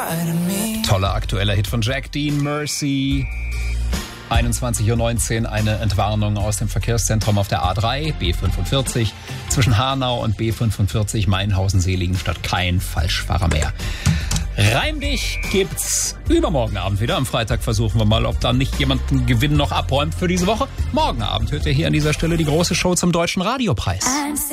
Toller aktueller Hit von Jack Dean, Mercy. 21:19 Uhr, eine Entwarnung aus dem Verkehrszentrum auf der A3, B45, zwischen Hanau und B45, Mainhausen-Seligenstadt, kein Falschfahrer mehr. Reim dich gibt's übermorgen Abend wieder. Am Freitag versuchen wir mal, ob da nicht jemand einen Gewinn noch abräumt für diese Woche. Morgen Abend hört ihr hier an dieser Stelle die große Show zum Deutschen Radiopreis.